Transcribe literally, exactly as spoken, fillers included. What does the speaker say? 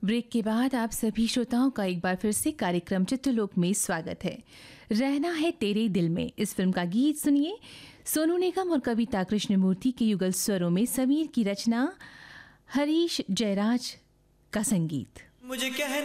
Break के बाद आप सभी श्रोताओं का एक बार फिर से कार्यक्रम चित्रलोक में स्वागत है। रहना है तेरे दिल में इस फिल्म का गीत सुनिए। सोनू निगम और कविता कृष्णमूर्ति के युगल स्वरों में समीर की रचना, हरीश जयराज का संगीत। मुझे कहना